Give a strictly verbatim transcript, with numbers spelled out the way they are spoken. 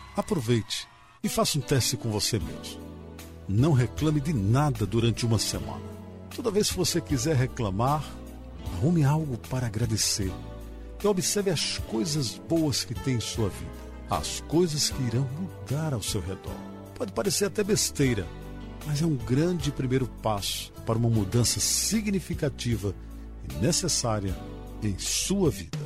Aproveite e faça um teste com você mesmo. Não reclame de nada durante uma semana. Toda vez que você quiser reclamar, arrume algo para agradecer. E observe as coisas boas que tem em sua vida. As coisas que irão mudar ao seu redor. Pode parecer até besteira, mas é um grande primeiro passo para uma mudança significativa e necessária em sua vida.